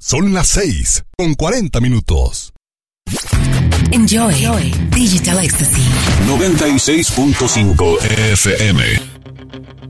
Son las 6:40. Enjoy Digital Ecstasy 96.5 FM.